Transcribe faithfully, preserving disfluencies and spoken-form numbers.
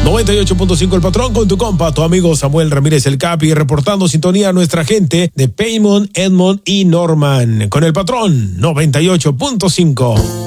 noventa y ocho punto cinco El Patrón con tu compa, tu amigo Samuel Ramírez el Capi, reportando sintonía a nuestra gente de Paymont, Edmond y Norman. Con El Patrón noventa y ocho punto cinco.